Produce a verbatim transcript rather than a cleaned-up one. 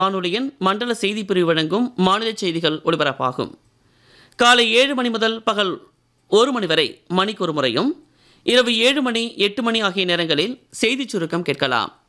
வானொலியின் மண்டல செய்தி பிரிவு வழங்கும் மாநில செய்திகள் ஒலிபரப்பாகும். காலை ஏழு மணி முதல் பகல் ஒரு மணி வரை மணிக்கு ஒரு முறையும், இரவு ஏழு மணி எட்டு மணி ஆகிய நேரங்களில் செய்திச் சுருக்கம் கேட்கலாம்.